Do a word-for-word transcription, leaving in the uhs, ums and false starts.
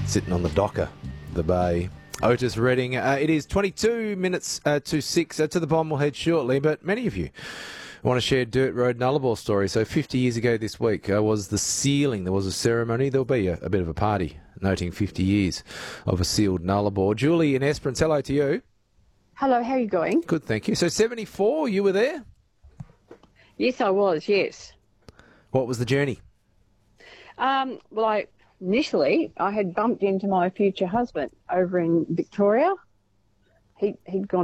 sitting on the docker, the bay. Otis Redding. Uh, it is twenty-two minutes uh, to six. Uh, to the bomb we'll head shortly, but many of you want to share Dirt Road Nullarbor story. So fifty years ago this week uh, was the sealing. There was a ceremony. There'll be a, a bit of a party noting fifty years of a sealed Nullarbor. Julie in Esperance, hello to you. Hello, how are you going? Good, thank you. So seventy-four, you were there? Yes, I was, yes. What was the journey? Um, well, I initially, I had bumped into my future husband over in Victoria. He, he'd gone